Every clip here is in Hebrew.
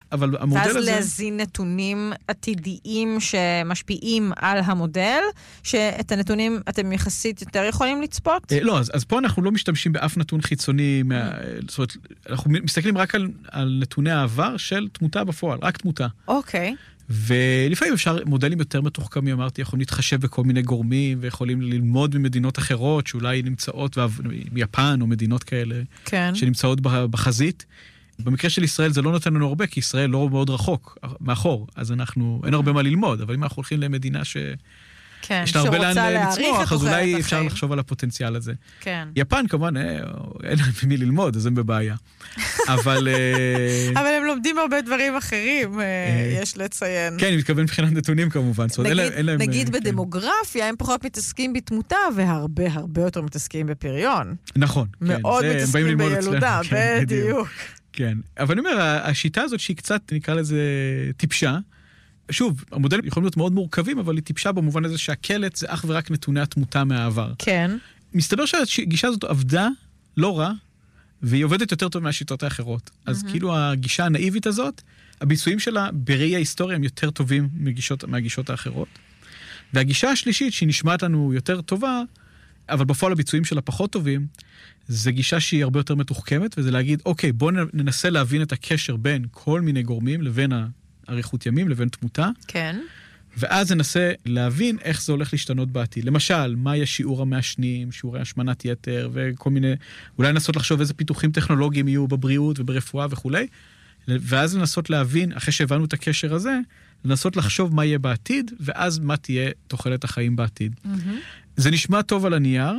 אבל המודל הזה... ואז להזין נתונים עתידיים שמשפיעים על המודל, שאת הנתונים אתם יחסית יותר יכולים לצפות? לא, אז פה אנחנו לא משתמשים באף נתון חיצוני, זאת אומרת, אנחנו מסתכלים רק על נתוני העבר של תמותה בפועל, רק תמותה. אוקיי. ולפעמים אפשר, מודלים יותר מתוחכמים, אמרתי, יכולים להתחשב בכל מיני גורמים, ויכולים ללמוד ממדינות אחרות, שאולי נמצאות, מיפן או מדינות כאלה, כן. שנמצאות בחזית. במקרה של ישראל זה לא נותן לנו הרבה, כי ישראל לא מאוד רחוק מאחור, אז אין הרבה מה ללמוד, אבל אם אנחנו הולכים למדינה כן, יש לה הרבה לאן לצמוח, אז אולי אפשר לחשוב על הפוטנציאל הזה. כן. יפן כמובן, אין להם מי ללמוד, אז הם בבעיה. אבל הם לומדים הרבה דברים אחרים, יש לציין. כן, אני מתכוון מבחינת נתונים כמובן. נגיד בדמוגרפיה, הם פחות מתעסקים בתמותה, והרבה הרבה יותר מתעסקים בפריון. נכון. מאוד מתעסקים בילודה, בדיוק. כן, אבל אני אומר, השיטה הזאת שהיא קצת, נקרא לזה טיפשה, שוב, המודלים יכולים להיות מאוד מורכבים, אבל היא טיפשה במובן הזה שהקלט זה אך ורק נתוני התמותה מהעבר. כן. מסתבר שהגישה הזאת עבדה לא רע, והיא עובדת יותר טוב מהשיטות האחרות. אז כאילו הגישה הנאיבית הזאת, הביצועים שלה בראי ההיסטוריה הם יותר טובים מהגישות האחרות. והגישה השלישית, שהיא נשמעת לנו יותר טובה, אבל בפועל הביצועים שלה פחות טובים, זה גישה שהיא הרבה יותר מתוחכמת, וזה להגיד, אוקיי, בואו ננסה להבין את הקשר בין כל מיני גורמים לבין אריכות ימים לבין תמותה. כן. ואז ננסה להבין איך זה הולך להשתנות בעתיד. למשל, מה יהיה שיעור המעשנים, שיעורי השמנת יתר, וכל מיני, אולי לנסות לחשוב איזה פיתוחים טכנולוגיים יהיו בבריאות וברפואה וכו'. ואז לנסות להבין, אחרי שהבנו את הקשר הזה, לנסות לחשוב מה יהיה בעתיד, ואז מה תהיה תוחלת החיים בעתיד. זה נשמע טוב על הנייר,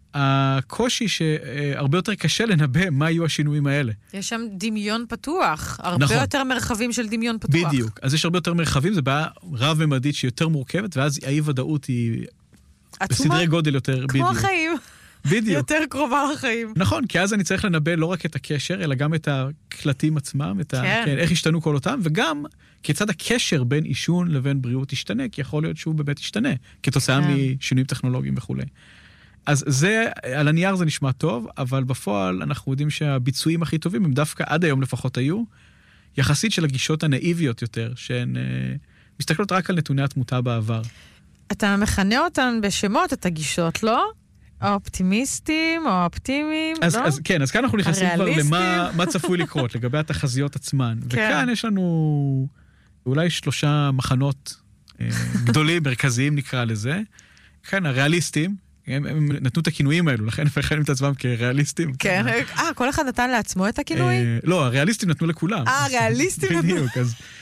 הקושי שהרבה יותר קשה לנבא מה יהיו השינויים האלה. יש שם דמיון פתוח, הרבה יותר מרחבים של דמיון פתוח. בדיוק, אז יש הרבה יותר מרחבים, זה בעיה רב-ממדית שהיא יותר מורכבת, ואז האי-ודאות היא בסדרי גודל יותר. כמו החיים. בדיוק. יותר קרובה לחיים. נכון, כי אז אני צריך לנבא לא רק את הקשר, אלא גם את הקלטים עצמם, איך השתנו כל אותם, וגם כיצד הקשר בין עישון לבין בריאות ישתנה, כי יכול להיות שהוא באמת ישתנה, כתוצאה משינויים טכנולוגיים וכו'. אז זה, על הנייר זה נשמע טוב, אבל בפועל אנחנו יודעים שהביצועים הכי טובים הם דווקא עד היום לפחות היו, יחסית של הגישות הנאיביות יותר, שהן מסתכלות רק על נתוני התמותה בעבר. אתה מכנה אותן בשמות, את הגישות, לא? האופטימיסטים או האופטימיים, לא? אז כן, אז כאן אנחנו נכנסים כבר למה צפוי לקרות, לגבי התחזיות עצמן. וכאן יש לנו אולי 3 מחנות גדולים, מרכזיים נקרא לזה. כאן הריאליסטים, הם נתנו את הכינויים האלו, לכן הם מכנים את עצמם כריאליסטים. כן, כל אחד נתן לעצמו את הכינוי? לא, הריאליסטים נתנו לכולם. הריאליסטים נתנו. בדיוק,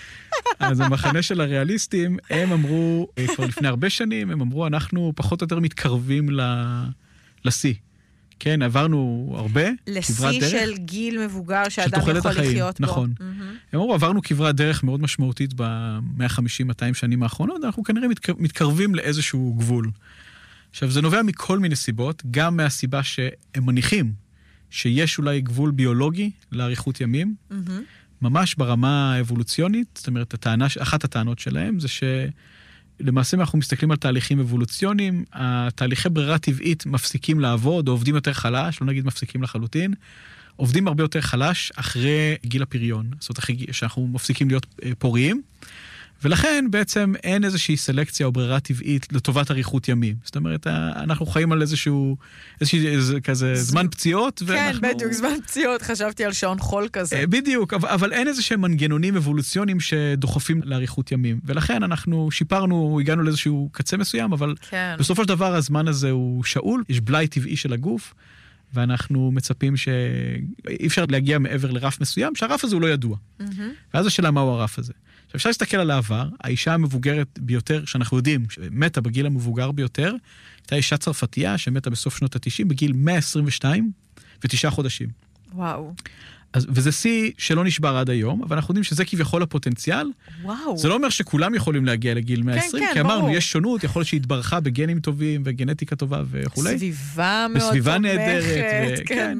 אז המחנה של הריאליסטים, הם אמרו, כבר לפני הרבה שנים, הם אמרו, אנחנו פחות או יותר מתקרבים לשיא. כן, עברנו הרבה, לשיא של גיל מבוגר שאדם יכול לחיות בו. נכון. הם אמרו, עברנו כברת דרך מאוד משמעותית ב-150-200 שנים האחרונות, אנחנו כנראה מתקרבים לאיזשהו גבול. עכשיו, זה נובע מכל מיני סיבות, גם מהסיבה שהם מניחים שיש אולי גבול ביולוגי לאריכות ימים, ממש ברמה האבולוציונית, זאת אומרת, אחת הטענות שלהם זה שלמעשה אנחנו מסתכלים על תהליכים אבולוציוניים, התהליכי ברירה טבעית מפסיקים לעבוד, או עובדים יותר חלש, לא נגיד מפסיקים לחלוטין, עובדים הרבה יותר חלש אחרי גיל הפריון, זאת אומרת, אחרי שאנחנו מפסיקים להיות פוריים, ולכן בעצם אין איזושהי סלקציה או ברירה טבעית לטובת אריכות ימים. זאת אומרת, אנחנו חיים על איזשהו כזה זמן פציעות. כן, בדיוק, זמן פציעות. חשבתי על שעון חול כזה. בדיוק, אבל אין איזשהם מנגנונים אבולוציוניים שדוחפים לאריכות ימים. ולכן אנחנו שיפרנו, הגענו לאיזשהו קצה מסוים, אבל בסופו של דבר הזמן הזה הוא שאול, יש בלאי טבעי של הגוף, ואנחנו מצפים שאי אפשר להגיע מעבר לרף מסוים, שהרף הזה הוא לא ידוע. ואז השאלה מהו הרף הזה. עכשיו, אפשר להסתכל על העבר, האישה המבוגרת ביותר, שאנחנו יודעים, שמתה בגיל המבוגר ביותר, הייתה אישה צרפתייה שמתה בסוף שנות ה-90, בגיל 122 ו9 חודשים. וואו. וזה שיא שלא נשבר עד היום, אבל אנחנו יודעים שזה כביכול הפוטנציאל. וואו. זה לא אומר שכולם יכולים להגיע לגיל 120, כי אמרנו, יש שונות, יכול להיות שהתברכה בגנים טובים וגנטיקה טובה וכו'. סביבה מאוד בסביבה נהדרת. כן.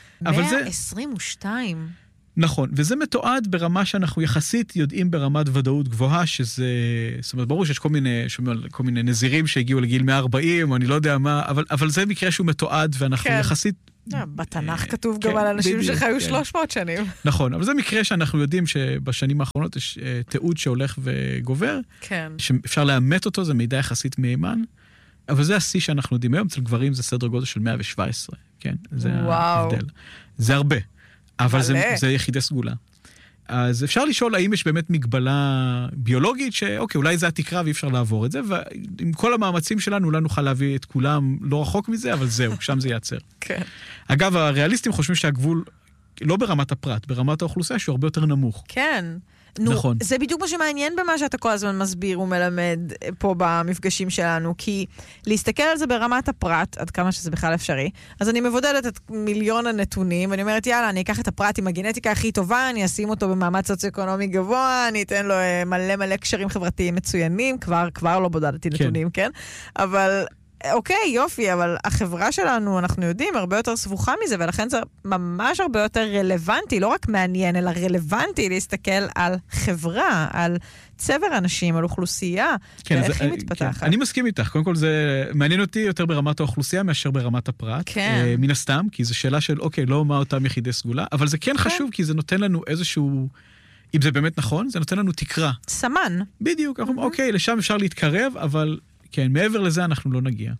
122. נכון, וזה מתועד ברמה שאנחנו יחסית יודעים ברמת ודאות גבוהה, שזה, זאת אומרת, ברור שיש כל מיני נזירים שהגיעו לגיל 140, או אני לא יודע מה, אבל זה מקרה שהוא מתועד, ואנחנו יחסית בתנ"ך כתוב גם על אנשים שחיו 300 שנים. נכון, אבל זה מקרה שאנחנו יודעים שבשנים האחרונות יש תיעוד שהולך וגובר, שאפשר לאמת אותו, זה מידע יחסית מהימן, אבל זה השיא שאנחנו יודעים היום, אצל גברים זה סדר גודל של 117, כן? זה ההבדל. זה הרבה, אבל זה יחידי סגולה. אז אפשר לשאול האם יש באמת מגבלה ביולוגית, שאוקיי, אולי זה התקרה ואי אפשר לעבור את זה, ועם כל המאמצים שלנו, אולי נוכל להביא את כולם לא רחוק מזה, אבל זהו, שם זה ייעצר. כן. אגב, הריאליסטים חושבים שהגבול, לא ברמת הפרט, ברמת האוכלוסייה, שהוא הרבה יותר נמוך. כן. נכון. זה בדיוק מה שמעניין במה שאתה כל הזמן מסביר ומלמד פה במפגשים שלנו, כי להסתכל על זה ברמת הפרט, עד כמה שזה בכלל אפשרי, אז אני מבודדת את מיליון הנתונים, ואני אומרת, יאללה, אני אקח את הפרט עם הגנטיקה הכי טובה, אני אשים אותו במעמד סוציו-אקונומי גבוה, אני אתן לו מלא קשרים חברתיים מצוינים, כבר לא בודדתי נתונים, כן? אבל אוקיי, יופי, אבל החברה שלנו, אנחנו יודעים, הרבה יותר סבוכה מזה, ולכן זה ממש הרבה יותר רלוונטי, לא רק מעניין, אלא רלוונטי להסתכל על חברה, על צבר אנשים, על אוכלוסייה, ואיך היא מתפתחת. כן. אני מסכים איתך, קודם כל זה מעניין אותי יותר ברמת האוכלוסייה מאשר ברמת הפרט. כן. מן הסתם, כי זו שאלה של, אוקיי, לא מה אותם יחידי סגולה, אבל זה כן חשוב, כי זה נותן לנו איזשהו, אם זה באמת נכון, זה נותן לנו תקרה. סמן. בדיוק, אוקיי, לשם אפשר להתקרב, אבל כן, מעבר לזה אנחנו לא נגיע.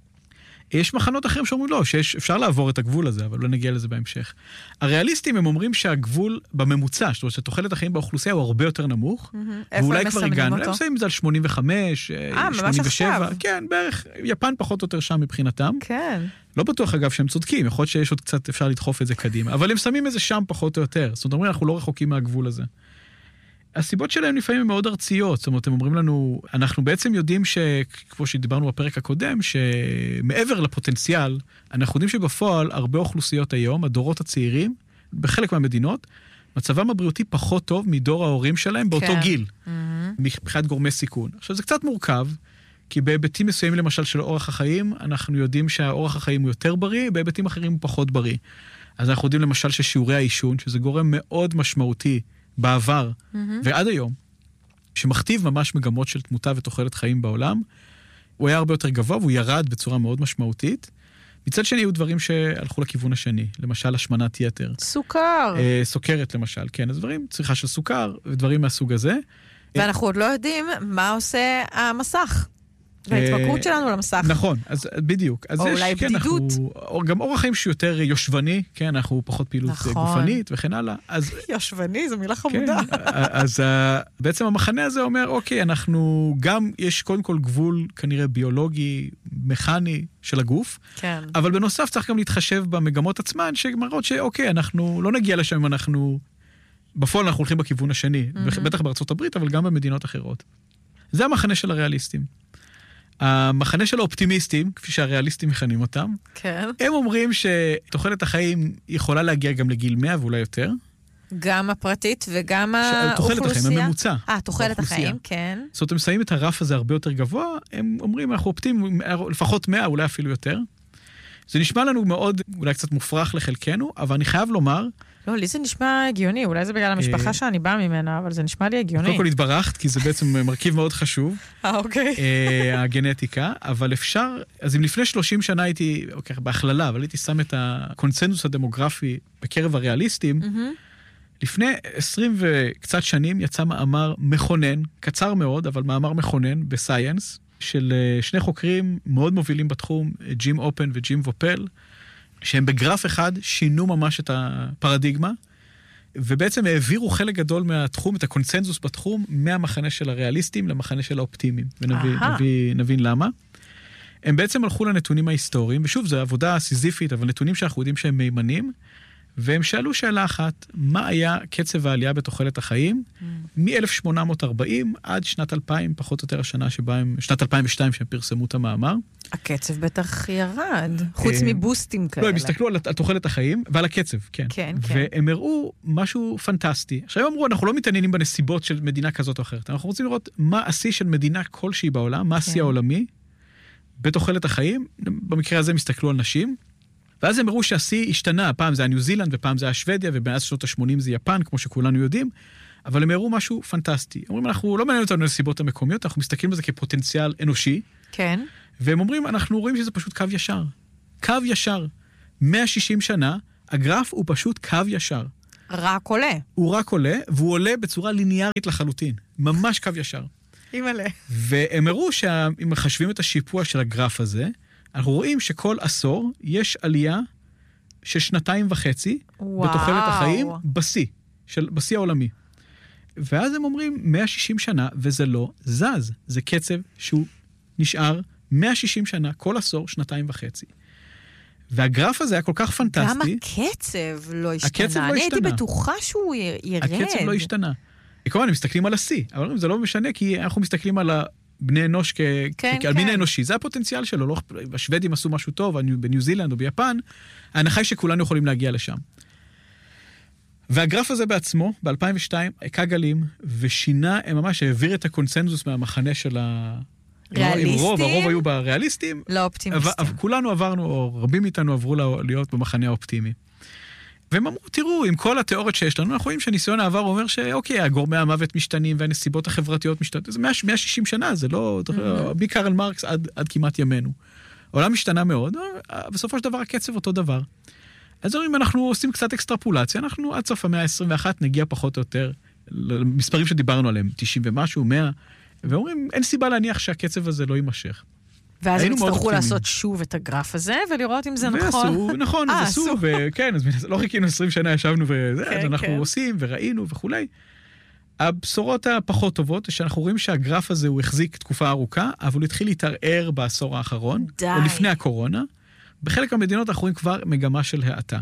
יש מחנות אחרים שאומרים לא, שאפשר לעבור את הגבול הזה, אבל לא נגיע לזה בהמשך. הריאליסטים הם אומרים שהגבול בממוצע, זאת אומרת, שתוחלת החיים באוכלוסייה הוא הרבה יותר נמוך, ואולי כבר הגענו, הם שמים את זה על 85, 87, כן, בערך, יפן פחות או יותר שם מבחינתם. כן. לא בטוח אגב שהם צודקים, יכול להיות שיש עוד קצת, אפשר לדחוף את זה קדימה, אבל הם שמים את זה שם פחות או יותר, זאת אומרת, אנחנו לא רחוקים מהגבול הזה. הסיבות שלהם לפעמים הן מאוד ארציות, זאת אומרת, הם אומרים לנו, אנחנו בעצם יודעים כמו שדיברנו בפרק הקודם, שמעבר לפוטנציאל, אנחנו יודעים שבפועל הרבה אוכלוסיות היום, הדורות הצעירים, בחלק מהמדינות, מצבם הבריאותי פחות טוב מדור ההורים שלהם באותו גיל, מבחינת גורמי סיכון. עכשיו, זה קצת מורכב, כי בהיבטים מסוימים למשל של אורח החיים, אנחנו יודעים שהאורח החיים הוא יותר בריא, בהיבטים אחרים הוא פחות בריא. אז אנחנו יודעים למשל ששיעורי העישון, שזה גורם מאוד משמעותי בעבר, ועד היום, שמכתיב ממש מגמות של תמותה ותוחלת חיים בעולם, הוא היה הרבה יותר גבוה, והוא ירד בצורה מאוד משמעותית. מצד שני, היו דברים שהלכו לכיוון השני, למשל השמנת יתר. סוכר. סוכרת למשל, כן, אז דברים, צריכה של סוכר, ודברים מהסוג הזה. ואנחנו עוד לא יודעים מה עושה המסך. וההתמכרות שלנו למסך. נכון, אז בדיוק. או אולי בדידות. גם אורח חיים שיותר יושבני, כן, אנחנו פחות פעילות גופנית וכן הלאה. יושבני, זו מילה חמודה. אז בעצם המחנה הזה אומר, אוקיי, אנחנו גם, יש קודם כל גבול כנראה ביולוגי, מכני של הגוף, אבל בנוסף צריך גם להתחשב במגמות עצמן, שמראות שאוקיי, אנחנו לא נגיע לשם אם אנחנו, בפועל אנחנו הולכים בכיוון השני, בטח בארצות הברית, אבל גם במדינות אחרות. זה המחנה של הריאליסטים. המחנה של האופטימיסטים, כפי שהריאליסטים מכנים אותם, כן. הם אומרים שתוחלת החיים יכולה להגיע גם לגיל 100 ואולי יותר. גם הפרטית וגם האוכלוסייה. תוחלת החיים, הממוצע. תוחלת החיים, כן. זאת אומרת, הם שמים את הרף הזה הרבה יותר גבוה, הם אומרים, אנחנו אופטימיים, לפחות 100, אולי אפילו יותר. זה נשמע לנו מאוד, אולי קצת מופרך לחלקנו, אבל אני חייב לומר, לא, לי זה נשמע הגיוני, אולי זה בגלל המשפחה שאני באה ממנה, אבל זה נשמע לי הגיוני. קודם כל התברכת, כי זה בעצם מרכיב מאוד חשוב. אוקיי. הגנטיקה, אבל אפשר, אז אם לפני 30 שנה הייתי, אוקיי, בהכללה, אבל הייתי שם את הקונצנזוס הדמוגרפי בקרב הריאליסטים, לפני 20 וקצת שנים יצא מאמר מכונן, קצר מאוד, אבל מאמר מכונן בסייאנס, של שני חוקרים מאוד מובילים בתחום, ג'ים אופן וג'ים וופל, שהם בגרף אחד שינו ממש את הפרדיגמה, ובעצם העבירו חלק גדול מהתחום, את הקונצנזוס בתחום, מהמחנה של הריאליסטים למחנה של האופטימיים. ונבין למה. הם בעצם הלכו לנתונים ההיסטוריים, ושוב, זו עבודה סיזיפית, אבל נתונים שאנחנו יודעים שהם מימנים, והם שאלו שאלה אחת, מה היה קצב העלייה בתוחלת החיים, מ-1840 עד שנת 2000, פחות או יותר השנה שבה הם, שנת 2002 שהם פרסמו את המאמר. הקצב בטח ירד, חוץ מבוסטים כאלה. לא, הם הסתכלו על תוחלת החיים ועל הקצב, כן. כן. והם הראו משהו פנטסטי. עכשיו הם אמרו, אנחנו לא מתעניינים בנסיבות של מדינה כזאת או אחרת, אנחנו רוצים לראות מה השיא של מדינה כלשהי בעולם, מה השיא העולמי, בתוחלת החיים, במקרה הזה הם הסתכלו על נשים, ואז הם הראו שהשיא השתנה, פעם זה היה ניו זילנד ופעם זה היה שוודיה, ובמאז שנות ה-80 זה יפן, כמו שכולנו יודעים, אבל הם הראו משהו פנטסטי. אומרים, אנחנו לא מעניין אותנו לסיבות המקומיות, אנחנו מסתכלים על זה כפוטנציאל אנושי. כן. והם אומרים, אנחנו רואים שזה פשוט קו ישר. קו ישר. 160 שנה, הגרף הוא פשוט קו ישר. רק עולה. הוא רק עולה, והוא עולה בצורה ליניארית לחלוטין. ממש קו ישר. אימאלה. והם הראו שאם מחשבים את השיפוע של הגרף הזה, אנחנו רואים שכל עשור יש עלייה של 2.5 בתוחלת החיים בשיא העולמי. ואז הם אומרים 160 שנה, וזה לא זז. זה קצב שהוא נשאר 160 שנה, כל עשור 2.5. והגרף הזה היה כל כך פנטסטי. גם הקצב לא השתנה. הקצב לא השתנה. אני הייתי בטוחה שהוא ירד. הקצב לא השתנה. כמובן, הם מסתכלים על השיא, אבל זה לא משנה, כי אנחנו מסתכלים על בני אנוש כעל מין האנושי. זה הפוטנציאל שלו. לא, השוודים עשו משהו טוב, בניו זילנד או ביפן, ההנחה היא שכולנו יכולים להגיע לשם. והגרף הזה בעצמו, ב-2002, היכה גלים, ושינה, הם ממש העביר את הקונסנזוס מהמחנה של ריאליסטים? הרוב היו בריאליסטים. לא אופטימיסטים. כולנו עברנו, או רבים מאיתנו עברו להיות במחנה האופטימי. והם אמרו, תראו, עם כל התיאוריות שיש לנו, אנחנו רואים שניסיון העבר אומר שאוקיי, הגורמי המוות משתנים, והנסיבות החברתיות משתנות. זה 160 שנה, זה לא, מקרל מרקס עד כמעט ימינו. העולם משתנה מאוד, בסופו של דבר הקצב אותו דבר. אז אם אנחנו עושים קצת אקסטרפולציה, אנחנו עד סוף המאה ה-21 נגיע פחות או יותר למספרים שדיברנו עליהם, 90 ומשהו, 100, ואומרים, אין סיבה להניח שהקצב הזה לא יימשך. ואז הם יצטרכו לעשות שוב את הגרף הזה, ולראות אם זה נכון. ועשו, נכון, אז עשו, וכן, אז לא חיכינו 20 שנה, ישבנו וזה, אז אנחנו עושים וראינו וכולי. הבשורות הפחות טובות, שאנחנו רואים שהגרף הזה הוא החזיק תקופה ארוכה, אבל הוא התחיל להתערער בעשור האחרון, או לפני הקורונה. בחלק מהמדינות אנחנו רואים כבר מגמה של האטה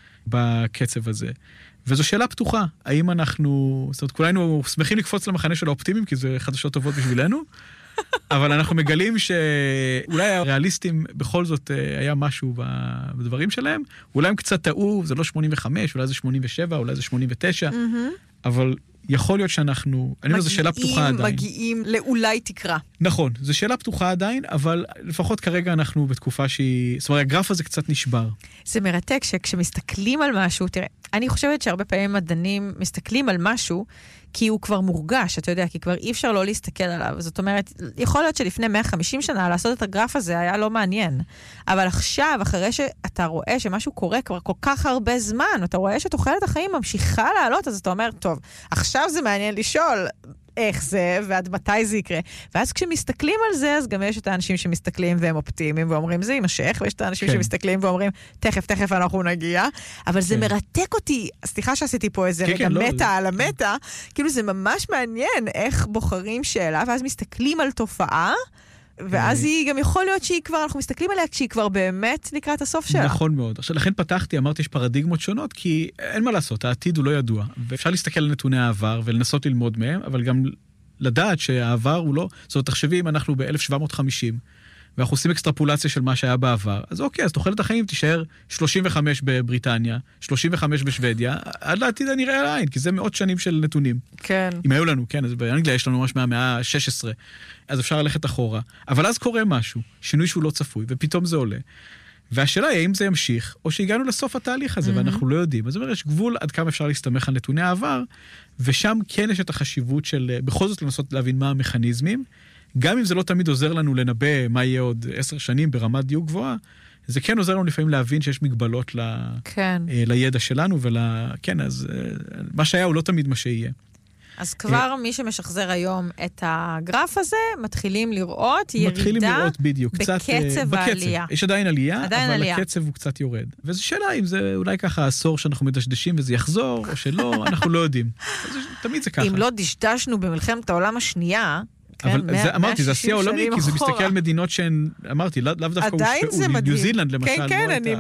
בקצב הזה. וזו שאלה פתוחה, האם אנחנו, זאת אומרת, כולנו שמחים לקפוץ למחנה של האופטימיים, כי זה חדשות טובות בשבילנו, אבל אנחנו מגלים שאולי הריאליסטים בכל זאת היה משהו בדברים שלהם, אולי הם קצת טעו, זה לא 85, אולי זה 87, אולי זה 89, אבל יכול להיות שאנחנו, אני אומר, זו שאלה פתוחה עדיין. מגיעים לאולי תקרה. נכון, זו שאלה פתוחה עדיין, אבל לפחות כרגע אנחנו בתקופה שהיא, זאת אומרת, הגרף הזה קצת נשבר. זה מרתק שכשמסתכלים על משהו, תראה, אני חושבת שהרבה פעמים מדענים מסתכלים על משהו, כי הוא כבר מורגש, אתה יודע, כי כבר אי אפשר לא להסתכל עליו. זאת אומרת, יכול להיות שלפני 150 שנה לעשות את הגרף הזה היה לא מעניין. אבל עכשיו, אחרי שאתה רואה שמשהו קורה כבר כל כך הרבה זמן, אתה רואה שתוחלת החיים ממשיכה לעלות, אז אתה אומר, טוב, עכשיו זה מעניין לשאול איך זה, ועד מתי זה יקרה. ואז כשמסתכלים על זה, אז גם יש את האנשים שמסתכלים והם אופטימיים, ואומרים, זה יימשך, ויש את האנשים שמסתכלים ואומרים, תכף אנחנו נגיע. אבל זה מרתק אותי, סליחה שעשיתי פה איזה רגע מטה על המטה, כאילו זה ממש מעניין איך בוחרים שאלה, ואז מסתכלים על תופעה, ואז היא גם יכול להיות שהיא כבר, אנחנו מסתכלים עליה כשהיא כבר באמת לקראת הסוף שלה. נכון מאוד. עכשיו, לכן פתחתי, אמרתי, יש פרדיגמות שונות, כי אין מה לעשות, העתיד הוא לא ידוע. ואפשר להסתכל על נתוני העבר ולנסות ללמוד מהם, אבל גם לדעת שהעבר הוא לא, זאת אומרת, תחשבי אם אנחנו ב-1750, ואנחנו עושים אקסטרפולציה של מה שהיה בעבר, אז אוקיי, אז תוחלת החיים תישאר 35 בבריטניה, 35 בשוודיה, עד לעתיד הנראה על העין, כי זה מאות שנים של נתונים. כן. אם היו לנו, כן, אז באנגליה יש לנו ממש מהמאה ה-16, אז אפשר ללכת אחורה. אבל אז קורה משהו, שינוי שהוא לא צפוי, ופתאום זה עולה. והשאלה היא האם זה ימשיך, או שהגענו לסוף התהליך הזה, ואנחנו לא יודעים. אז זאת אומרת, יש גבול עד כמה אפשר להסתמך על נתוני העבר, ושם כן יש את החשיבות של, בכל זאת לנסות להבין מה המכניזמים, גם אם זה לא תמיד עוזר לנו לנבא מה יהיה עוד 10 שנים ברמת דיוק גבוהה, זה כן עוזר לנו לפעמים להבין שיש מגבלות לידע שלנו, כן, אז מה שהיה הוא לא תמיד מה שיהיה. אז כבר מי שמשחזר היום את הגרף הזה, מתחילים לראות ירידה בקצב העלייה. יש עדיין עלייה, אבל הקצב הוא קצת יורד. וזו שאלה אם זה אולי ככה עשור שאנחנו מדשדשים וזה יחזור, או שלא, אנחנו לא יודעים. תמיד זה ככה. אם לא דשדשנו במלחמת העולם השנייה, אבל אמרתי, זה השיא העולמי, כי זה מסתכל על מדינות שהן, אמרתי, לאו דווקא הושפעו, ניו זילנד למשל. כן, אני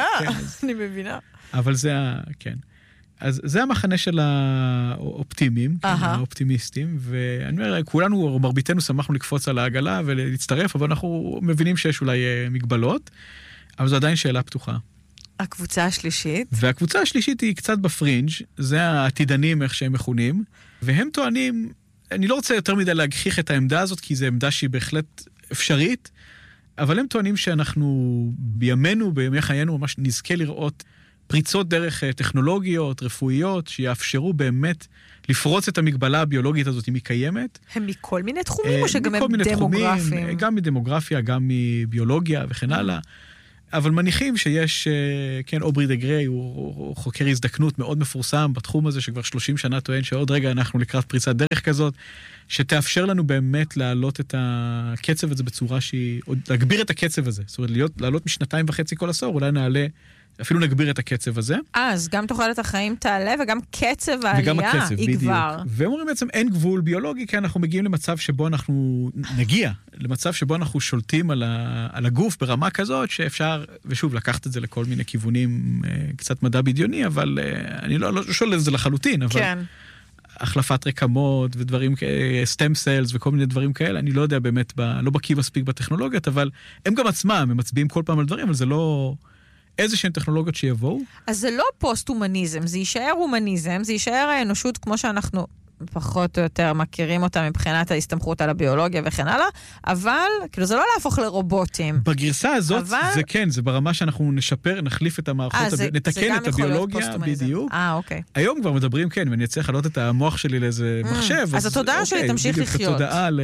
מבינה. אבל זה, כן. אז זה המחנה של האופטימיים, האופטימיסטים, ואני אומר, כולנו, מרביתנו שמחנו לקפוץ על העגלה ולהצטרף, אבל אנחנו מבינים שיש אולי מגבלות, אבל זו עדיין שאלה פתוחה. הקבוצה השלישית? והקבוצה השלישית היא קצת בפרינג', זה העתידנים, איך שהם מכונים, והם טוענים, אני לא רוצה יותר מדי להגחיך את העמדה הזאת, כי זו עמדה שהיא בהחלט אפשרית, אבל הם טוענים שאנחנו בימינו, בימי חיינו, ממש נזכה לראות פריצות דרך טכנולוגיות, רפואיות, שיאפשרו באמת לפרוץ את המגבלה הביולוגית הזאת, אם היא קיימת. הם מכל מיני תחומים, או שגם הם דמוגרפיים? גם מדמוגרפיה, גם מביולוגיה וכן הלאה. אבל מניחים שיש, כן, אוברי דה גריי, הוא חוקר הזדקנות מאוד מפורסם בתחום הזה, שכבר 30 שנה טוען שעוד רגע אנחנו לקראת פריצת דרך כזאת, שתאפשר לנו באמת להעלות את הקצב הזה בצורה שהיא, או להגביר את הקצב הזה. זאת אומרת, לעלות מ2.5 כל עשור, אולי נעלה, אפילו נגביר את הקצב הזה. אז גם תוחלת החיים תעלה, וגם קצב העלייה יגבר. והם אומרים בעצם, אין גבול ביולוגי, כי אנחנו מגיעים למצב שבו אנחנו נגיע, למצב שבו אנחנו שולטים על הגוף ברמה כזאת, שאפשר, ושוב, לקחת את זה לכל מיני כיוונים, קצת מדע בדיוני, אבל אני לא שואל את זה לחלוטין, אבל כן. החלפת רקמות ודברים, סטם סיילס וכל מיני דברים כאלה, אני לא יודע באמת, לא בקיא מספיק בטכנולוגיות, אבל הם גם עצמם, הם מצביעים כל פעם על דברים, אבל זה לא איזה שהן טכנולוגיות שיבואו. אז זה לא פוסט-הומניזם, זה יישאר הומניזם, זה יישאר האנושות כמו שאנחנו פחות או יותר מכירים אותה מבחינת ההסתמכות על הביולוגיה וכן הלאה, אבל כאילו זה לא להפוך לרובוטים. בגרסה הזאת זה כן, זה ברמה שאנחנו נשפר, נחליף את המערכות, נתקן את הביולוגיה בדיוק. אוקיי. היום כבר מדברים, כן, ואני אצליח להעלות את המוח שלי לאיזה מחשב. אז התודעה שלי תמשיך לחיות.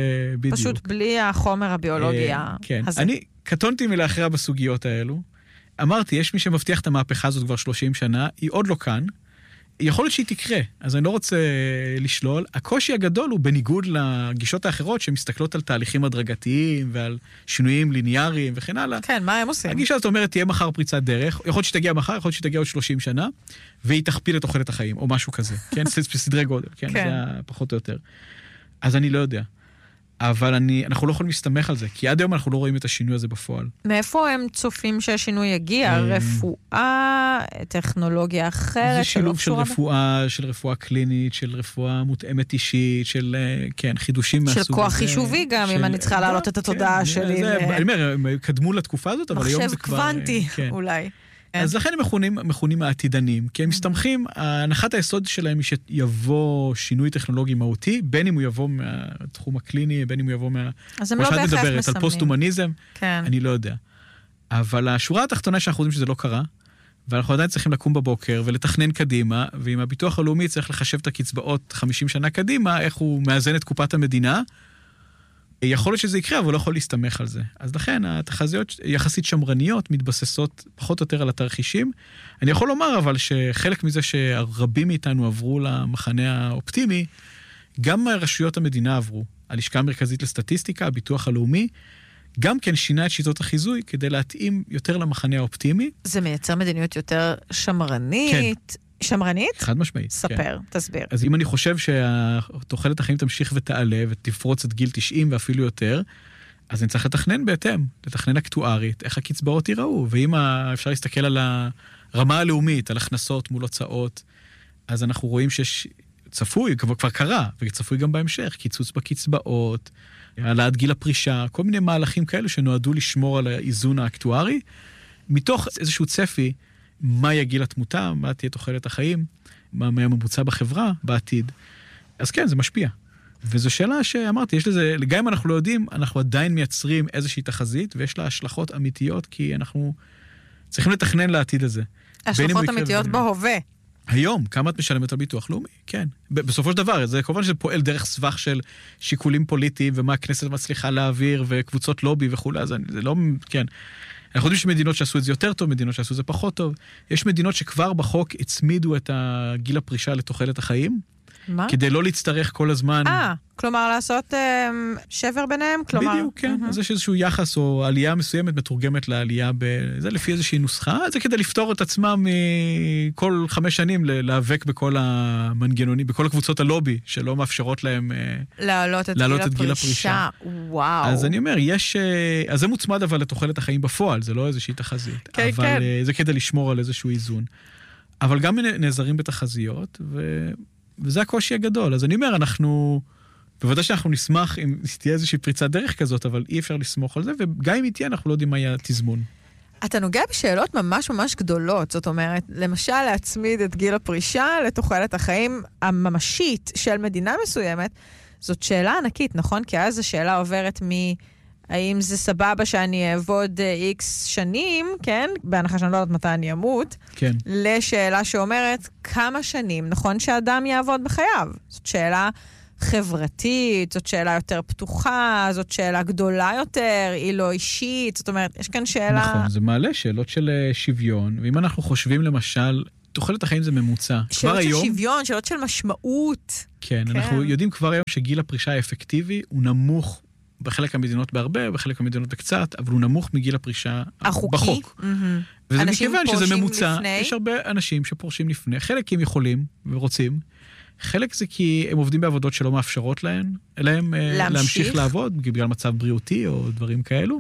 פשוט בלי החומר הביולוגיה. כן, אני קטונתי מלהכריע בסוגיות האלו. אמרתי, יש מי שמבטיח את המהפכה הזאת כבר 30 שנה, היא עוד לא כאן. יכול להיות שהיא תקרה, אז אני לא רוצה לשלול. הקושי הגדול הוא בניגוד לגישות האחרות שמסתכלות על תהליכים הדרגתיים ועל שינויים ליניאריים וכן הלאה. כן, מה הם עושים? הגישה הזאת אומרת, תהיה מחר פריצת דרך, יכול להיות שתגיע מחר, יכול להיות שתגיע עוד 30 שנה, והיא תכפיל את תוחלת החיים, או משהו כזה. כן, סדרי גודל, כן, זה פחות או יותר. אז אני לא יודע. אבל אנחנו לא יכולים להסתמך על זה, כי עד היום אנחנו לא רואים את השינוי הזה בפועל. מאיפה הם צופים שהשינוי יגיע? רפואה, טכנולוגיה אחרת? זה שילוב של רפואה קלינית, של רפואה מותאמת אישית, של, כן, חידושים מהסוג הזה. של כוח חישובי גם, אם אני צריכה להעלות את התודעה שלי. אני אומר, הם קדמו לתקופה הזאת, אבל היום זה כבר... מחשב קוונטי, אולי. אז לכן הם מכונים העתידנים, כי הם מסתמכים, הנחת היסוד שלהם היא שיבוא שינוי טכנולוגי מהותי, בין אם הוא יבוא מהתחום הקליני, בין אם הוא יבוא אז הם לא בהכרח מסמנים. על פוסט-הומניזם, כן. אני לא יודע. אבל השורה התחתונה שאנחנו יודעים שזה לא קרה, ואנחנו עדיין צריכים לקום בבוקר ולתכנן קדימה, ועם הביטוח הלאומי צריך לחשב את הקצבאות 50 שנה קדימה, איך הוא מאזן את קופת המדינה, יכול להיות שזה יקרה, אבל לא יכול להסתמך על זה. אז לכן, התחזיות יחסית שמרניות, מתבססות פחות או יותר על התרחישים. אני יכול לומר, אבל שחלק מזה שרבים מאיתנו עברו למחנה האופטימי, גם רשויות המדינה עברו. הלשכה המרכזית לסטטיסטיקה, הביטוח הלאומי, גם כן שינה את שיטות החיזוי, כדי להתאים יותר למחנה האופטימי. זה מייצר מדיניות יותר שמרנית. כן. שמרנית? חד משמעית. ספר, כן. תסביר. אז אם אני חושב שתוחלת החיים תמשיך ותעלה, ותפרוץ את גיל 90 ואפילו יותר, אז אני צריך לתכנן בהתאם, לתכנן אקטוארית, איך הקצבאות ייראו, ואם אפשר להסתכל על הרמה הלאומית, על הכנסות מול הוצאות, אז אנחנו רואים צפוי, כבר קרה, וצפוי גם בהמשך, קיצוץ בקצבאות, העלאת גיל הפרישה, כל מיני מהלכים כאלו שנועדו לשמור על האיזון האקטוארי, מתוך איזשהו צפי, מה יהיה גיל התמותה, מה תהיה תוחלת החיים, מה ממוצע בחברה בעתיד. אז כן, זה משפיע. וזו שאלה שאמרתי, יש לזה, גם אם אנחנו לא יודעים, אנחנו עדיין מייצרים איזושהי תחזית, ויש לה השלכות אמיתיות, כי אנחנו צריכים לתכנן לעתיד הזה. השלכות אמיתיות בהווה. היום, כמה את משלמת על ביטוח לאומי? כן. בסופו של דבר, זה כמובן שזה פועל דרך סבך של שיקולים פוליטיים, ומה הכנסת מצליחה להעביר, וקבוצות לובי וכו', אז זה לא, כן. אנחנו יודעים שמדינות שעשו את זה יותר טוב, מדינות שעשו את זה פחות טוב. יש מדינות שכבר בחוק הצמידו את גיל הפרישה לתוחלת החיים. מה? כדי לא להצטרך כל הזמן. כלומר לעשות שבר ביניהם? בדיוק, כן. אז יש איזשהו יחס או עלייה מסוימת מתורגמת לעלייה זה לפי איזושהי נוסחה. זה כדי לפתור את עצמם מכל 5 שנים להיאבק בכל המנגנונים, בכל הקבוצות הלובי, שלא מאפשרות להם להעלות את גיל הפרישה. וואו. אז אני אומר, אז זה מוצמד אבל לתוחלת החיים בפועל, זה לא איזושהי תחזית. כן, אבל כן. זה כדי לשמור על איזשהו איזון. אבל גם נעזרים בתחזיות, וזה הקושי הגדול. אז אני אומר, בוודאי שאנחנו נשמח אם תהיה איזושהי פריצת דרך כזאת, אבל אי אפשר לסמוך על זה, וגם אם היא תהיה, אנחנו לא יודעים מה יהיה תזמון. אתה נוגע בשאלות ממש ממש גדולות, זאת אומרת, למשל להצמיד את גיל הפרישה לתוחלת החיים הממשית של מדינה מסוימת, זאת שאלה ענקית, נכון? כי אז השאלה עוברת האם זה סבבה שאני אעבוד איקס שנים, כן? בהנחה שאני לא יודעת מתי אני אמות, כן. לשאלה שאומרת כמה שנים נכון שאדם יעבוד בחייו. זאת שאלה חברתית, זאת שאלה יותר פתוחה, זאת שאלה גדולה יותר, היא לא אישית, זאת אומרת, יש כאן שאלה... נכון, זה מעלה שאלות של שוויון, ואם אנחנו חושבים למשל, תוחלת החיים זה ממוצע. שאלות של שוויון, שאלות של משמעות. כן, אנחנו יודעים כבר היום שגיל הפרישה האפקטיבי הוא נמוך בחלק המדינות בהרבה, בחלק המדינות בקצת, אבל הוא נמוך מגיל הפרישה בחוק. וזה מכיוון שזה ממוצע, יש הרבה אנשים שפורשים לפני, חלק כי הם יכולים ורוצים, חלק זה כי הם עובדים בעבודות שלא מאפשרות להם להמשיך לעבוד, בגלל מצב בריאותי או דברים כאלו.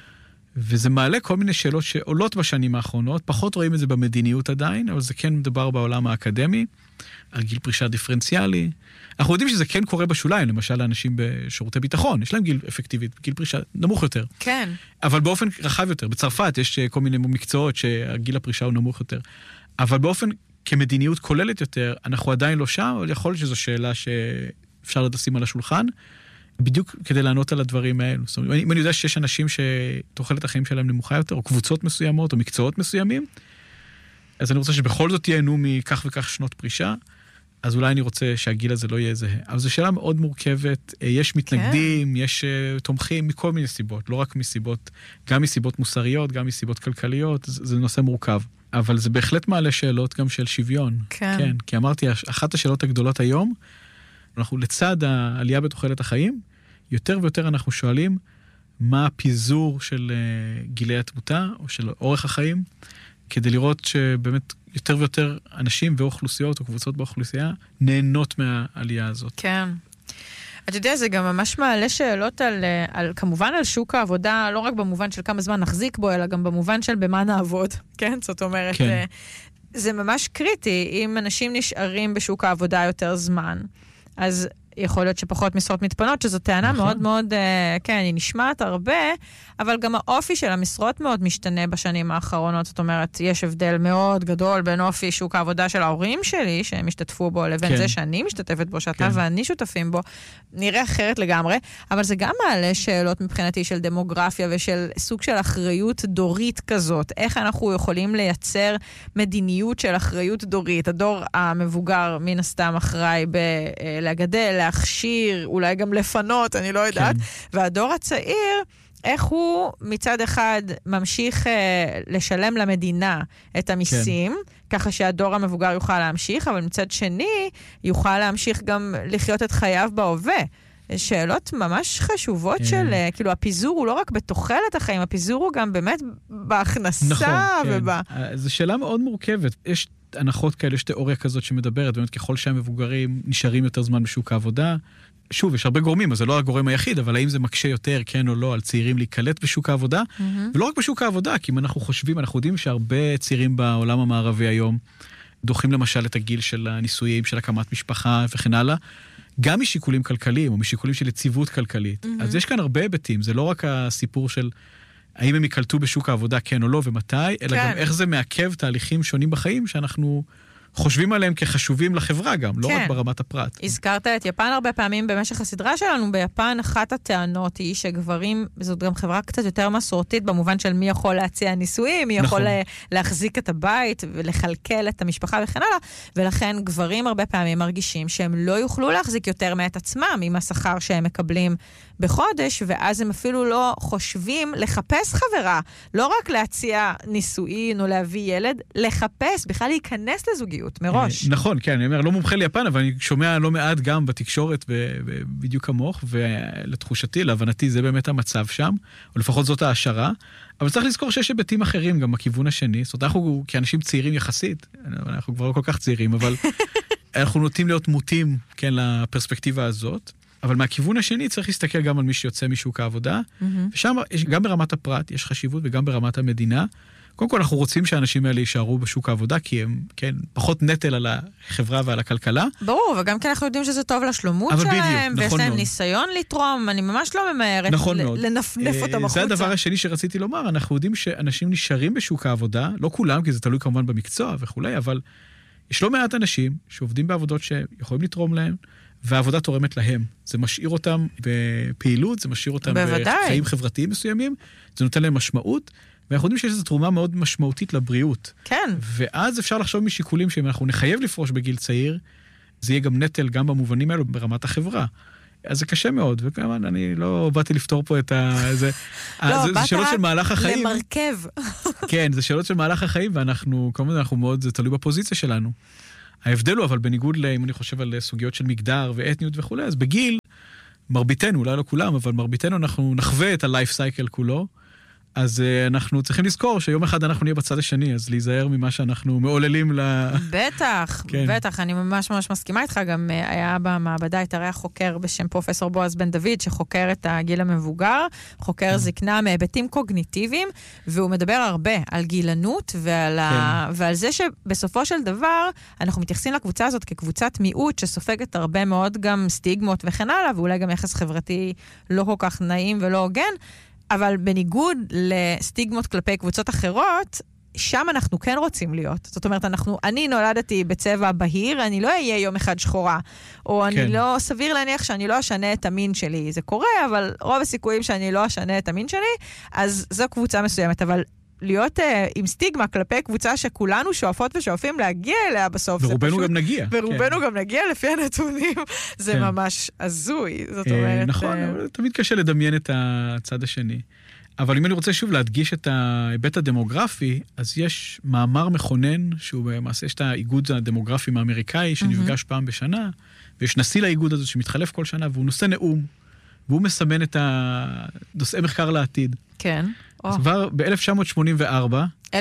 וזה מעלה כל מיני שאלות שעולות בשנים האחרונות, פחות רואים את זה במדיניות עדיין, אבל זה כן מדבר בעולם האקדמי, על גיל פרישה דיפרנציאלי. אנחנו יודעים שזה כן קורה בשוליים, למשל לאנשים בשירותי ביטחון, יש להם גיל אפקטיבי, גיל פרישה נמוך יותר. כן. אבל באופן רחב יותר. בצרפת יש כל מיני מקצועות שהגיל הפרישה הוא נמוך יותר. אבל באופן כמדיניות כוללת יותר, אנחנו עדיין לא שם, אבל יכול להיות שזו שאלה שאפשר לשים על השולחן, בדיוק כדי לענות על הדברים האלו. זאת אומרת, אם אני יודע שיש אנשים שתוחלת החיים שלהם נמוכה יותר, או קבוצות מסוימות, או מקצועות מסוימים, אז אני רוצה שבכל זאת ייהנו מכך וכך שנות פרישה, אז אולי אני רוצה שהגיל הזה לא יהיה זהה. אבל זו שאלה מאוד מורכבת, יש מתנגדים, יש תומכים מכל מיני סיבות, לא רק מסיבות, גם מסיבות מוסריות, גם מסיבות כלכליות, זה נושא מורכב. אבל זה בהחלט מעלה שאלות גם של שוויון. כן. כי אמרתי, אחת השאלות הגדולות היום, אנחנו לצד העלייה בתוחלת החיים, יותר ויותר אנחנו שואלים, מה הפיזור של גילי התמותה, או של אורך החיים, כדי לראות שבאמת יותר ויותר אנשים ואוכלוסיות או קבוצות באוכלוסייה נהנות מהעלייה הזאת. כן. אתה יודע, זה גם ממש מעלה שאלות כמובן על שוק העבודה, לא רק במובן של כמה זמן נחזיק בו, אלא גם במובן של במה נעבוד. כן? זאת אומרת, כן. זה ממש קריטי. אם אנשים נשארים בשוק העבודה יותר זמן, אז יכול להיות שפחות משרות מתפנות, שזו טענה מאוד מאוד, כן, היא נשמעת הרבה, אבל גם האופי של המשרות מאוד משתנה בשנים האחרונות. זאת אומרת, יש הבדל מאוד גדול בין אופי שוק העבודה של ההורים שלי, שהם השתתפו בו, לבין זה שאני משתתפת בו, שאתה ואני שותפים בו, נראה אחרת לגמרי, אבל זה גם מעלה שאלות מבחינתי של דמוגרפיה ושל סוג של אחריות דורית כזאת. איך אנחנו יכולים לייצר מדיניות של אחריות דורית? הדור המבוגר מן הסתם אחראי בלגדל, להכשיר, אולי גם לפנות, אני לא יודעת. והדור הצעיר, איך הוא מצד אחד ממשיך לשלם למדינה את המיסים, ככה שהדור המבוגר יוכל להמשיך, אבל מצד שני יוכל להמשיך גם לחיות את חייו בהווה. שאלות ממש חשובות של, כאילו, הפיזור הוא לא רק בתוחלת החיים, הפיזור הוא גם באמת בהכנסה. נכון, כן. זו שאלה מאוד מורכבת. יש הנחות כאלה, יש תיאוריה כזאת שמדברת, באמת ככל שהמבוגרים נשארים יותר זמן בשוק העבודה, שוב, יש הרבה גורמים, אז זה לא הגורם היחיד, אבל האם זה מקשה יותר, כן או לא, על צעירים להיקלט בשוק העבודה? ולא רק בשוק העבודה, כי אם אנחנו חושבים, אנחנו יודעים שהרבה צעירים בעולם המערבי היום, דוחים למשל את הגיל של הנישואים, של הקמת משפחה וכן הלאה, גם משיקולים כלכליים, או משיקולים של יציבות כלכלית. אז יש כאן הרבה היבטים, זה לא רק הסיפור של האם הם יקלטו בשוק העבודה, כן או לא, ומתי, אלא גם איך זה מעכב תהליכים שונים בחיים, שאנחנו חושבים עליהם כחשובים לחברה גם, לא רק ברמת הפרט. הזכרת את יפן הרבה פעמים במשך הסדרה שלנו. ביפן אחת הטענות היא שגברים, זאת גם חברה קצת יותר מסורתית, במובן של מי יכול להציע נישואים, מי יכול להחזיק את הבית ולחלקל את המשפחה וכן הלאה, ולכן גברים הרבה פעמים מרגישים שהם לא יוכלו להחזיק יותר מאת עצמם עם השכר שהם מקבלים בחודש, ואז הם אפילו לא חושבים לחפש חברה, לא רק להציע נישואין או להביא ילד, לחפש, בכלל להיכנס לזוגיות מראש. נכון, כן, אני אומר, לא מומחה ליפן, אבל אני שומע לא מעט גם בתקשורת, בדיוק כמוך, ולתחושתי, להבנתי, זה באמת המצב שם, או לפחות זאת ההשערה, אבל צריך לזכור שיש היבטים אחרים גם בכיוון השני, זאת אומרת, אנחנו כאנשים צעירים יחסית, אנחנו כבר לא כל כך צעירים, אבל אנחנו נוטים להיות מוטים, כן, לפרספקטיבה הזאת, אבל מהכיוון השני צריך להסתכל גם על מי שיוצא משוק העבודה, ושם גם ברמת הפרט יש חשיבות וגם ברמת המדינה. קודם כל אנחנו רוצים שהאנשים האלה יישארו בשוק העבודה, כי הם, כן, פחות נטל על החברה ועל הכלכלה. ברור, וגם כן אנחנו יודעים שזה טוב לשלומות שלהם, ויש להם ניסיון לתרום, אני ממש לא ממהרת לנפנף אותם החוצה. זה הדבר השני שרציתי לומר, אנחנו יודעים שאנשים נשארים בשוק העבודה, לא כולם, כי זה תלוי כמובן במקצוע וכולי, אבל יש לא מעט אנשים שעובדים בעבודות שיכולים לתרום להם, והעבודה תורמת להם. זה משאיר אותם בפעילות, זה משאיר אותם בחיים חברתיים מסוימים, זה נותן להם משמעות, ואנחנו יודעים שיש איזו תרומה מאוד משמעותית לבריאות. כן. ואז אפשר לחשוב משיקולים שאם אנחנו נחייב לפרוש בגיל צעיר, זה יהיה גם נטל גם במובנים האלו ברמת החברה. אז זה קשה מאוד, וכמובן, אני לא באתי לפתור פה את זה שאלות של מהלך החיים. למרכב. כן, זה שאלות של מהלך החיים, ואנחנו, כמובן, אנחנו מאוד, זה תלוי בפוזיציה שלנו. ההבדל הוא, אבל בניגוד אם אני חושב על סוגיות של מגדר ואתניות וכו', אז בגיל, מרביתנו, אולי לא כולם, אבל מרביתנו אנחנו נחווה את ה-life cycle כולו, אז אנחנו צריכים לזכור שיום אחד אנחנו נהיה בצד השני, אז להיזהר ממה שאנחנו מעוללים בטח, כן. בטח, אני ממש ממש מסכימה איתך, גם היה במעבדה התארח חוקר בשם פרופסור בועז בן דוד, שחוקר את הגיל המבוגר, חוקר זקנה מהיבטים קוגניטיביים, והוא מדבר הרבה על גילנות ועל זה שבסופו של דבר אנחנו מתייחסים לקבוצה הזאת כקבוצת מיעוט שסופגת הרבה מאוד גם סטיגמות וכן הלאה, ואולי גם יחס חברתי לא כל כך נעים ולא הוגן, אבל בניגוד לסטיגמות כלפי קבוצות אחרות, שם אנחנו כן רוצים להיות. זאת אומרת, אני נולדתי בצבע בהיר, אני לא אהיה יום אחד שחורה, או אני לא, סביר להניח שאני לא אשנה את המין שלי. זה קורה, אבל רוב הסיכויים שאני לא אשנה את המין שלי, אז זו קבוצה מסוימת. אבל להיות עם סטיגמה כלפי קבוצה שכולנו שואפות ושואפים להגיע אליה בסוף. ורובנו גם נגיע. ורובנו גם נגיע לפי הנתונים. זה ממש הזוי. זאת אומרת... נכון, אבל תמיד קשה לדמיין את הצד השני. אבל אם אני רוצה שוב להדגיש את ההיבט הדמוגרפי, אז יש מאמר מכונן, שהוא במעשה, יש את האיגוד הדמוגרפי האמריקאי, שנפגש פעם בשנה, ויש נשיא לאיגוד הזה שמתחלף כל שנה, והוא נושא נאום, והוא מסמן את נושאי מחקר לעתיד. כן. אז כבר ב-1984,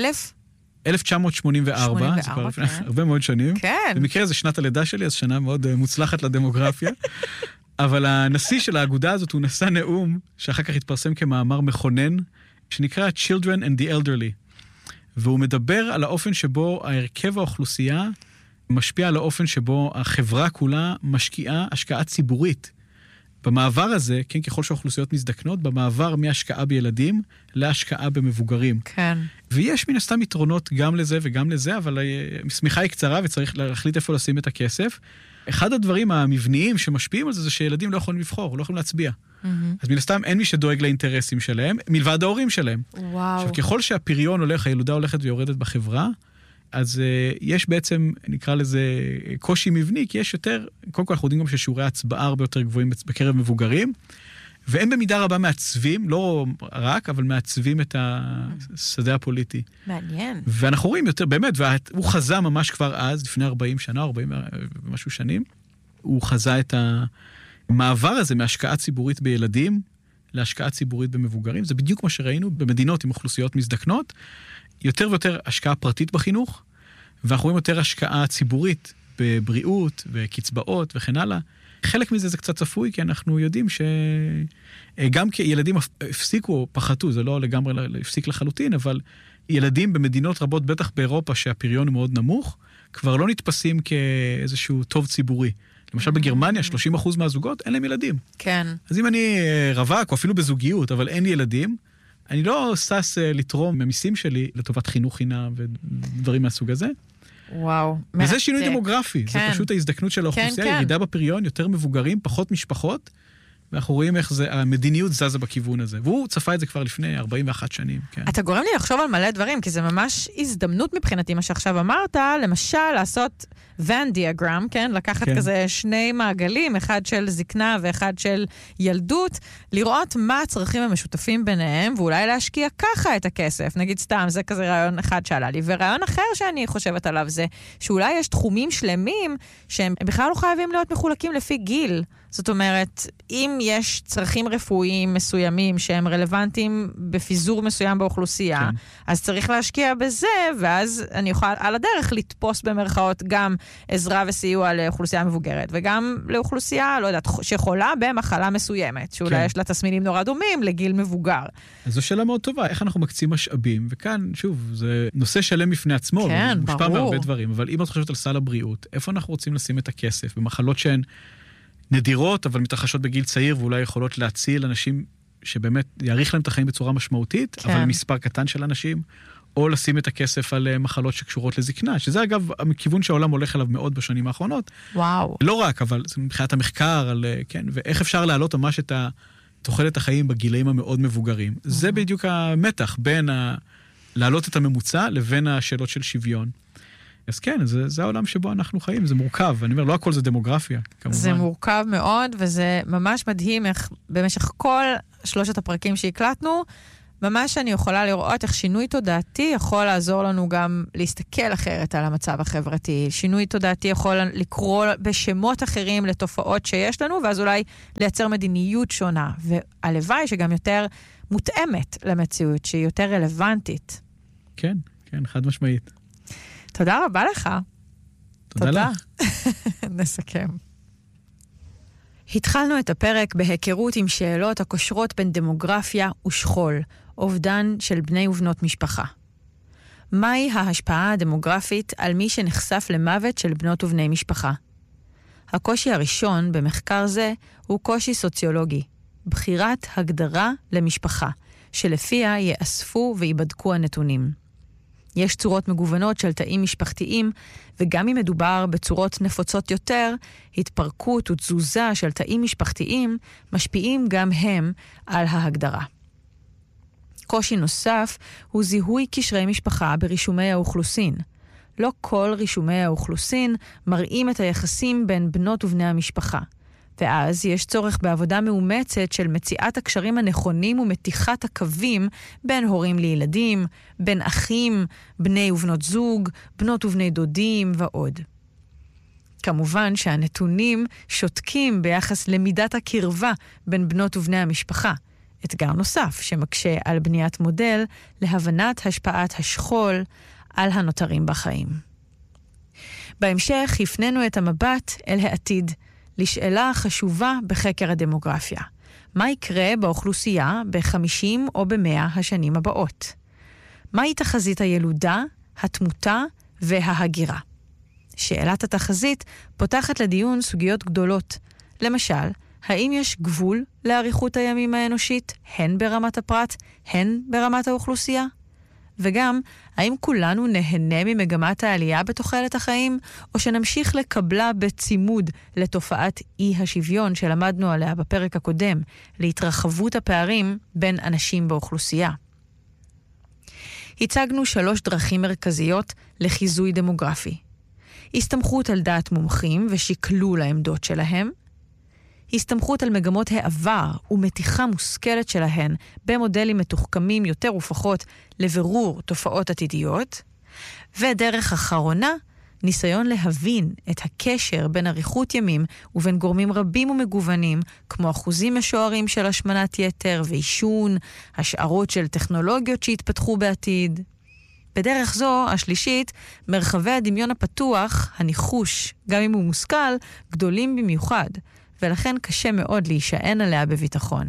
1984, זה כבר לפני הרבה מאוד שנים. כן. במקרה זה שנת הלידה שלי, אז שנה מאוד מוצלחת לדמוגרפיה. אבל הנשיא של האגודה הזאת הוא נשא נאום, שאחר כך התפרסם כמאמר מכונן, שנקרא Children and the Elderly. והוא מדבר על האופן שבו ההרכב האוכלוסייה משפיע על האופן שבו החברה כולה משקיעה השקעה ציבורית. במעבר הזה, כן, ככל שהאוכלוסיות מזדקנות, במעבר מהשקעה בילדים להשקעה במבוגרים. כן. ויש מן הסתם יתרונות גם לזה וגם לזה, אבל השמיכה היא קצרה וצריך להחליט איפה לשים את הכסף. אחד הדברים המבניים שמשפיעים על זה, זה שילדים לא יכולים לבחור, לא יכולים להצביע. אז מן הסתם אין מי שדואג לאינטרסים שלהם, מלבד ההורים שלהם. וואו. עכשיו, ככל שהפריון הולך, הילודה הולכת ויורדת בחברה, אז יש בעצם, נקרא לזה, קושי מבני, כי יש יותר, קודם כל אנחנו יודעים גם ששיעורי ההצבעה הרבה יותר גבוהים בקרב מבוגרים, והם במידה רבה מעצבים, לא רק, אבל מעצבים את השדה הפוליטי. מעניין. ואנחנו רואים יותר, באמת, והוא חזה ממש כבר אז, לפני 40 שנה, 40 ומשהו שנים, הוא חזה את המעבר הזה מהשקעה ציבורית בילדים, להשקעה ציבורית במבוגרים. זה בדיוק מה שראינו במדינות עם אוכלוסיות מזדקנות, יותר ויותר השקעה פרטית בחינוך, ואנחנו רואים יותר השקעה ציבורית בבריאות וקצבאות וכן הלאה. חלק מזה זה קצת צפוי, כי אנחנו יודעים שגם כילדים הפסיקו או פחתו, זה לא לגמרי הפסיק לחלוטין, אבל ילדים במדינות רבות, בטח באירופה, שהפריון הוא מאוד נמוך, כבר לא נתפסים כאיזשהו טוב ציבורי. למשל בגרמניה, 30% מהזוגות, אין להם ילדים. כן. אז אם אני רווק, או אפילו בזוגיות, אבל אין ילדים, אני לא סס לתרום ממיסים שלי לטובת חינוך חינם ודברים מהסוג הזה. וואו. וזה שינוי דמוגרפי. זה פשוט ההזדקנות של האוכלוסייה, ירידה בפריון, יותר מבוגרים, פחות משפחות, ואנחנו רואים איך המדיניות זזה בכיוון הזה. והוא צפה את זה כבר לפני 41 שנים. אתה גורם לי לחשוב על מלא דברים, כי זה ממש הזדמנות מבחינתי, מה שעכשיו אמרת, למשל לעשות Venn diagram, כן? לקחת כזה שני מעגלים, אחד של זקנה ואחד של ילדות, לראות מה הצרכים המשותפים ביניהם, ואולי להשקיע ככה את הכסף. נגיד סתם, זה כזה רעיון אחד שעלה לי. ורעיון אחר שאני חושבת עליו זה, שאולי יש תחומים שלמים שהם בכלל לא חייבים להיות מחולקים לפי גיל. זאת אומרת, אם יש צרכים רפואיים מסוימים שהם רלוונטיים בפיזור מסוים באוכלוסייה, אז צריך להשקיע בזה, ואז אני אוכל על הדרך לתפוס במרכאות גם עזרה וסיוע לאוכלוסייה מבוגרת, וגם לאוכלוסייה, לא יודעת, שחולה במחלה מסוימת, שאולי יש לה תסמינים נורא דומים לגיל מבוגר. אז זו שאלה מאוד טובה, איך אנחנו מקצים משאבים, וכאן, שוב, זה נושא שלם בפני עצמו, כן, מושפע מהרבה דברים, אבל אם את חושבת על סל הבריאות, איפה אנחנו רוצים לשים את הכסף? במחלות שהן נדירות, אבל מתרחשות בגיל צעיר, ואולי יכולות להציל אנשים שבאמת יאריך להם את החיים בצורה משמעותית, אבל מספר קטן של אנשים, או לשים את הכסף על מחלות שקשורות לזקנה, שזה אגב הכיוון שהעולם הולך אליו מאוד בשנים האחרונות. וואו. לא רק, אבל מבחינת המחקר, כן, ואיך אפשר להעלות ממש את תוחלת החיים בגילאים המאוד מבוגרים. זה בדיוק המתח בין להעלות את הממוצע לבין השאלות של שוויון. אז כן, זה העולם שבו אנחנו חיים, זה מורכב. אני אומר, לא הכל זה דמוגרפיה, כמובן. זה מורכב מאוד, וזה ממש מדהים איך במשך כל 3 הפרקים שהקלטנו, ממש אני יכולה לראות איך שינוי תודעתי יכול לעזור לנו גם להסתכל אחרת על המצב החברתי. שינוי תודעתי יכול לקרוא בשמות אחרים לתופעות שיש לנו, ואז אולי לייצר מדיניות שונה. והלוואי שגם יותר מותאמת למציאות, שהיא יותר רלוונטית. כן, כן, חד משמעית. תודה רבה לך. תודה לך. נסכם. התחלנו את הפרק בהיכרות עם שאלות הקושרות בין דמוגרפיה ושכול, אובדן של בני ובנות משפחה. מהי ההשפעה הדמוגרפית על מי שנחשף למוות של בנות ובני משפחה? הקושי הראשון במחקר זה הוא קושי סוציולוגי, בחירת הגדרה למשפחה, שלפיה יאספו ויבדקו הנתונים. יש צורות מגוונות של תאים משפחתיים, וגם אם מדובר בצורות נפוצות יותר, התפרקות ותזוזה של תאים משפחתיים משפיעים גם הם על ההגדרה. קושי נוסף הוא זיהוי קשרי משפחה ברישומי האוכלוסין. לא כל רישומי האוכלוסין מראים את היחסים בין בנות ובני המשפחה. ואז יש צורך בעבודה מאומצת של מציאת הקשרים הנכונים ומתיחת הקווים בין הורים לילדים, בין אחים, בני ובנות זוג, בנות ובני דודים ועוד. כמובן שהנתונים שותקים ביחס למידת הקרבה בין בנות ובני המשפחה. אתגר נוסף שמקשה על בניית מודל להבנת השפעת השכול על הנותרים בחיים. בהמשך הפנינו את המבט אל העתיד, לשאלה חשובה בחקר הדמוגרפיה. מה יקרה באוכלוסייה ב-50 או ב-100 השנים הבאות? מהי תחזית הילודה, התמותה וההגירה? שאלת התחזית פותחת לדיון סוגיות גדולות. למשל, האם יש גבול לאריכות הימים האנושית, הן ברמת הפרט, הן ברמת האוכלוסייה? וגם, האם כולנו נהנה ממגמת העלייה בתוחלת החיים, או שנמשיך לקבלה בצימוד לתופעת אי השוויון שלמדנו עליה בפרק הקודם, להתרחבות הפערים בין אנשים באוכלוסייה? הצגנו 3 דרכים מרכזיות לחיזוי דמוגרפי. הסתמכות על דעת מומחים ושקלול העמדות שלהם, הסתמכות על מגמות העבר ומתיחה מושכלת שלהן במודלים מתוחכמים יותר ופחות לבירור תופעות עתידיות, ודרך אחרונה, ניסיון להבין את הקשר בין אריכות ימים ובין גורמים רבים ומגוונים, כמו אחוזים משוערים של השמנת יתר ועישון, השערות של טכנולוגיות שהתפתחו בעתיד. בדרך זו, השלישית, מרחבי הדמיון הפתוח, הניחוש, גם אם הוא מושכל, גדולים במיוחד, ולכן קשה מאוד להישען עליה בביטחון.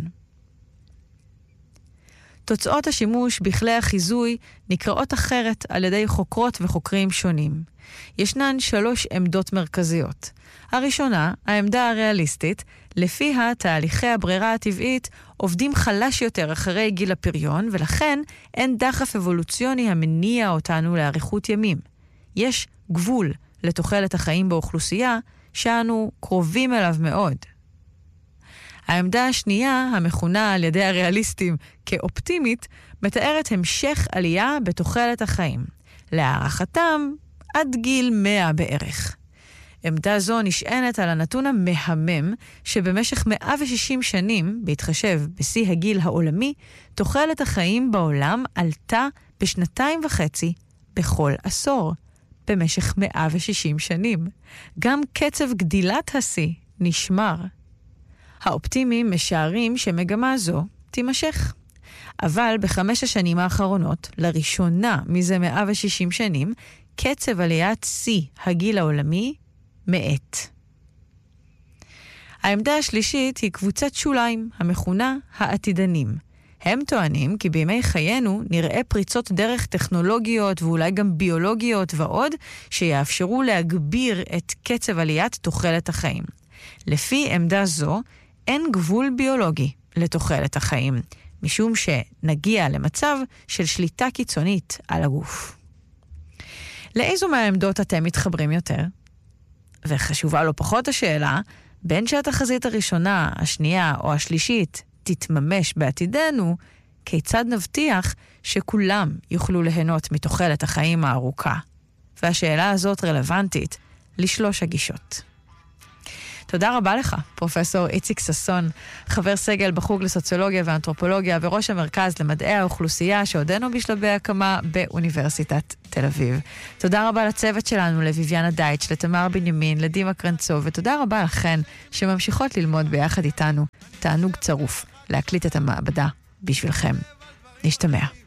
תוצאות השימוש בכלי החיזוי נקראות אחרת על ידי חוקרות וחוקרים שונים. ישנן 3 עמדות מרכזיות. הראשונה, העמדה הריאליסטית, לפיה תהליכי הברירה הטבעית עובדים חלש יותר אחרי גיל הפריון, ולכן אין דחף אבולוציוני המניע אותנו לאריכות ימים. יש גבול לתוחלת החיים באוכלוסייה, שאנו קרובים אליו מאוד. העמדה השנייה, המכונה על ידי הריאליסטים כאופטימית, מתארת המשך עלייה בתוחלת החיים. להערכתם, עד גיל 100 בערך. עמדה זו נשענת על הנתון המהמם שבמשך 160 שנים, בהתחשב בשיא הגיל העולמי, תוחלת החיים בעולם עלתה ב2.5 בכל עשור. במשך 160 שנים. גם קצב גדילת השיא נשמר. האופטימים משערים שמגמה זו תימשך. אבל ב5 השנים האחרונות, לראשונה מזה 160 שנים, קצב עליית שיא הגיל העולמי מאט. העמדה השלישית היא קבוצת שוליים, המכונה העתידנים. הם טוענים כי בימי חיינו נראה פריצות דרך טכנולוגיות ואולי גם ביולוגיות ועוד שיאפשרו להגביר את קצב עליית תוחלת החיים. לפי עמדה זו, אין גבול ביולוגי לתוחלת החיים, משום שנגיע למצב של שליטה קיצונית על הגוף. לאיזו מהעמדות אתם מתחברים יותר? וחשובה לא פחות השאלה, בין שהתחזית הראשונה, השנייה או השלישית תתממש בעתידנו, כיצד נבטיח שכולם יוכלו ליהנות מתוחלת החיים הארוכה? והשאלה הזאת רלוונטית לשלוש הגישות. תודה רבה לך, פרופסור איציק ששון, חבר סגל בחוג לסוציולוגיה ואנתרופולוגיה וראש המרכז למדעי האוכלוסייה שעודנו בשלבי הקמה באוניברסיטת תל אביב. תודה רבה לצוות שלנו, לויביאנה דייטש, לתמר בנימין, לדימה קרנצוב, ותודה רבה לכן שממשיכות ללמוד ביחד איתנו. תענוג צרוף להקליט את המעבדה בשבילכם. נשתמע.